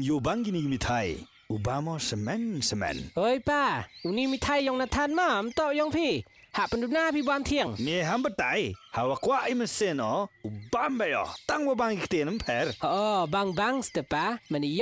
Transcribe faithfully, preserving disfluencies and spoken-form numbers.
yo bang gini mi thai Ubamo semen semen เฮ้ยป้าอุนี่มีไทยยองนาทานมาอำเตายองพี่หาปันดูหน้าพี่บามเที่ยง ne hamba tai hawa kwa im sen o Ubamba yo tang wa bang ikte nam pher อ๋อบางบางสเตป้ามัน